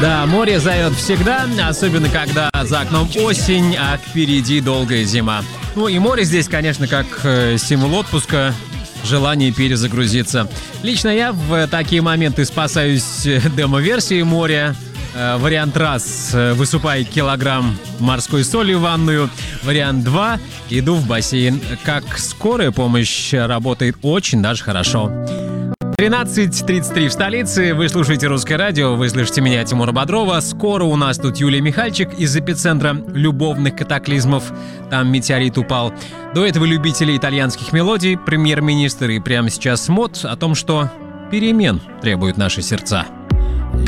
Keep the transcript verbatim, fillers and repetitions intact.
Да, море зовет всегда, особенно когда за окном осень, а впереди долгая зима. Ну и море здесь, конечно, как символ отпуска, желание перезагрузиться. Лично я в такие моменты спасаюсь демо-версией моря. Вариант раз – высыпай килограмм морской соли в ванную. Вариант два – иду в бассейн. Как скорая помощь работает очень даже хорошо. тринадцать тридцать три в столице. Вы слушаете «Русское радио», вы слышите меня, Тимура Бодрова. Скоро у нас тут Юлия Михальчик из эпицентра любовных катаклизмов. Там метеорит упал. До этого любители итальянских мелодий, премьер-министр, и прямо сейчас мод о том, что перемен требуют наши сердца.